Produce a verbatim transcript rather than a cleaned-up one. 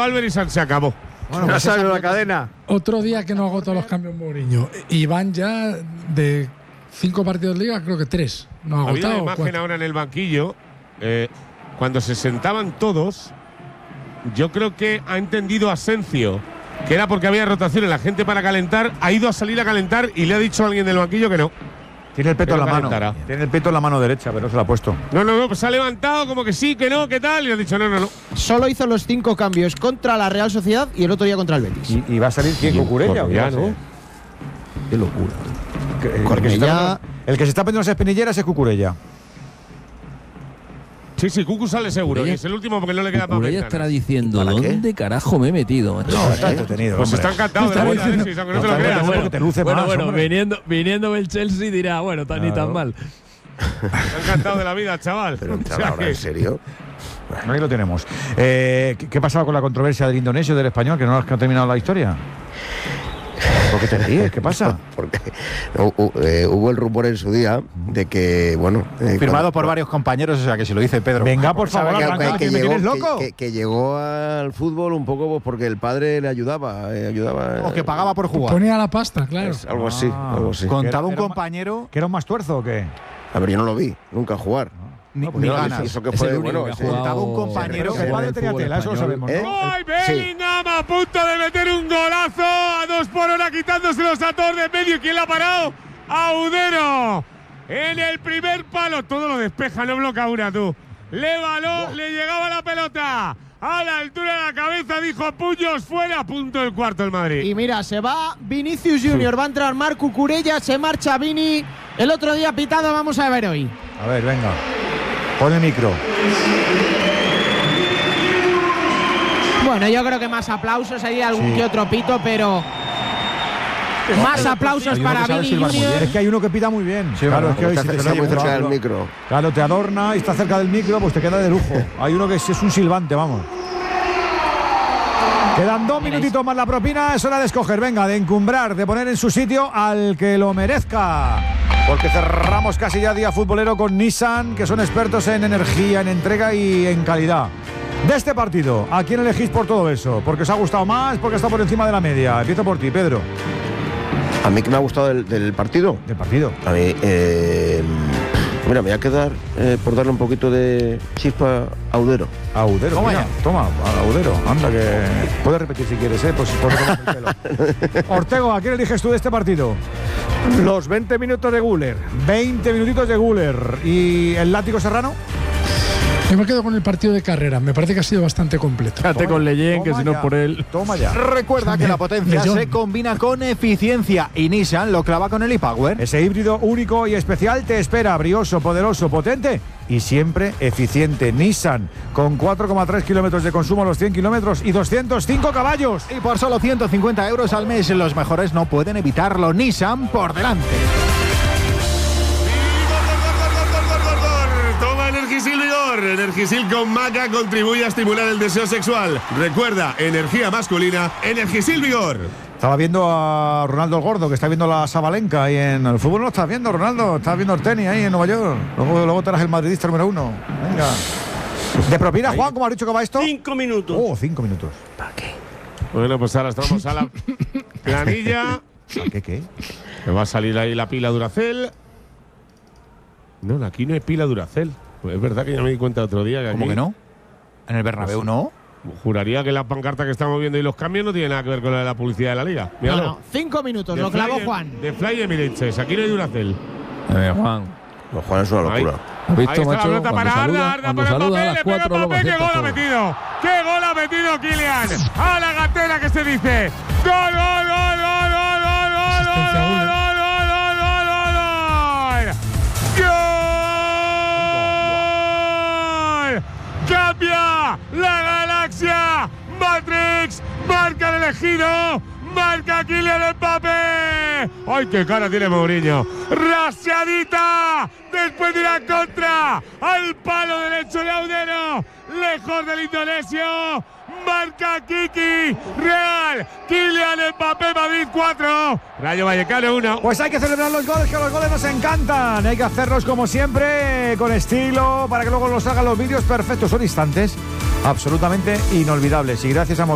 Álvarez y se acabó. Bueno, ya salió la cadena. Otro día que no agotó los cambios Mourinho. Y van ya de cinco partidos de liga, creo que tres. No ha Había agotado. una imagen cuatro. ahora en el banquillo. Eh, cuando se sentaban todos, yo creo que ha entendido Asencio que era porque había rotación en la gente para calentar. Ha ido a salir a calentar y le ha dicho a alguien del banquillo que no. Tiene el peto Que en no la mano. calentara. Tiene el peto en la mano derecha, pero no se lo ha puesto. No, no, no, pues se ha levantado como que sí, que no, que tal. Y le ha dicho no, no, no. Solo hizo los cinco cambios contra la Real Sociedad y el otro día contra el Betis. Y, y va a salir quién, Cucurella. ¿O qué va a Ya, ¿no? ser? Qué locura. Que- El, Cornellá- que se está, el que se está poniendo las espinilleras es Cucurella. Sí, sí, Cucu sale seguro. Cucurella- Y es el último porque no le queda Cucurella papel. estará diciendo, ¿Para qué? ¿dónde carajo me he metido, macho? No, está entretenido. Pues hombre. está encantado de la vida, Alexis, aunque no te lo Está creas. bueno, porque te luce bueno, más, bueno, hombre. viniendo, viniendo del Chelsea dirá, bueno, tan ni Claro. tan mal. Está encantado de la vida, chaval. Pero O entrar sea ahora, que- ¿en serio? Ahí lo tenemos. Eh, ¿qué, ¿Qué ha pasado con la controversia del indonesio y del español? Que no has terminado la historia. ¿Por qué te ríes? ¿Qué pasa? Porque hu- hu- eh, hubo el rumor en su día de que, bueno… eh, Firmado cuando- por varios compañeros, o sea que si lo dice Pedro. Venga, por sabe favor, que- arranca, que, que me llegó, tienes loco. que- que- que llegó al fútbol un poco pues, porque el padre le ayudaba. eh, ayudaba O que pagaba por jugar. Ponía la pasta, claro. Es algo así, Ah, algo así. Contaba un Era- era- compañero ¿Que era un más tuerzo o qué? A ver, yo no lo vi, nunca jugar. ni, pues ni yo lo vi, ganas. Eso que Es fue, el único bueno, que ha ese- jugado Contaba un compañero Que que el padre en tenía fútbol tela, eso lo español. sabemos, ¿Eh? ¿no? ¡Ay, Sí. Bellingham a punto de meter un golazo a dos por hora quitándoselos a todos de medio! ¿Quién la ha parado? ¡Audero! En el primer palo, todo lo despeja, no bloquea una tú. Le baló, le llegaba la pelota a la altura de la cabeza, dijo puños fuera, punto el cuarto el Madrid. Y mira, se va Vinicius Junior, va a entrar Marc Cucurella, se marcha Vini. El otro día pitado, vamos a ver hoy. A ver, venga. Pon el micro. Bueno, yo creo que más aplausos, hay algún Sí. que otro pito, pero más aplausos Hay uno para que sabe Vini silbar muy bien. Junior. Es que hay uno que pita muy bien. claro, es que hoy está, si te está oye muy cerca del claro, micro. Claro, te adorna y está cerca del micro, pues te queda de lujo. Hay uno que es, es un silbante, vamos. Quedan dos minutitos más la propina, es hora de escoger, venga, de encumbrar, de poner en su sitio al que lo merezca. Porque cerramos casi ya día futbolero con Nissan, que son expertos en energía, en entrega y en calidad. De este partido, ¿a quién elegís por todo eso? ¿Porque os ha gustado más? ¿Porque está por encima de la media? Empiezo por ti, Pedro. A mí que me ha gustado del, del partido. Del partido. A mí, eh, mira, me voy a quedar eh, por darle un poquito de chispa a Audero. Audero, Toma mira, ya. toma, Audero, anda que puedes repetir si quieres, ¿eh? Pues por el pelo. Ortego, ¿a quién eliges tú de este partido? Los veinte minutos de Guller. veinte minutitos de Guller. ¿Y el látigo Serrano? Yo me quedo con el partido de carrera. Me parece que ha sido bastante completo. Quédate con Leyen, que Toma si no ya, por él. Toma ya. Recuerda que la potencia Millón. se combina con eficiencia y Nissan lo clava con el e-Power. Ese híbrido único y especial te espera, brioso, poderoso, potente y siempre eficiente. Nissan, con cuatro coma tres kilómetros de consumo a los cien kilómetros y doscientos cinco caballos. Y por solo ciento cincuenta euros al mes, los mejores no pueden evitarlo. Nissan por delante. Toma Energisil Vigor. Energisil con maca contribuye a estimular el deseo sexual. Recuerda, energía masculina, Energisil Vigor. Estaba viendo a Ronaldo el Gordo, que está viendo la Sabalenka ahí en el fútbol. No estás viendo, Ronaldo. Estás viendo el tenis ahí en Nueva York. Luego, luego te harás el madridista número uno. Venga. De propina, Juan, ¿cómo has dicho que va esto? Cinco minutos. Oh, cinco minutos. Bueno, pues ahora estamos a la planilla. ¿A qué qué? Me va a salir ahí la pila Duracell. No, aquí no hay pila Duracell. Pues es verdad que ya me di cuenta otro día que ¿Cómo aquí- que no? En el Bernabéu no. Juraría que la pancarta que estamos viendo y los cambios no tienen nada que ver con la de la publicidad de la liga. No, Míralo. no, cinco minutos, De lo clavó Fly- Juan. De Fly Emirates. Aquí no hay Duracell. Eh, Juan. Los Juan es una Ahí. locura. ¿Has Ahí visto, está la macho? pelota Cuando para saluda, Arda, Arda cuando para saluda a Mbappé, las le pega cuatro, luego Mbappé, qué acierta gol ha todo. metido, qué gol ha metido Kylian, a la gatera que se dice, gol, gol, gol, gol, gol, gol, gol, Asistencia a gol, Guller. gol, gol, gol, gol, gol, gol, cambia la galaxia, Matrix, marca el elegido, marca Kylian Mbappé. ¡Ay, qué cara tiene Mourinho! ¡Rasiadita! Después de una contra al palo derecho de Audero, lejos del indonesio. Marca Kiki, Real, Kylian Mbappé, Madrid cuatro, Rayo Vallecano uno. Pues hay que celebrar los goles, que los goles nos encantan. Hay que hacerlos como siempre, con estilo, para que luego los hagan los vídeos perfectos. Son instantes absolutamente inolvidables. Y gracias a